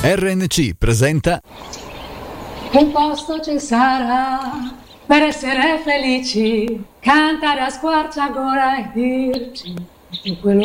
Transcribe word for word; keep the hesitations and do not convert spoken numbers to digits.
R N C presenta Un posto ci sarà per essere felici, cantare a squarciagola e dirci tutto quello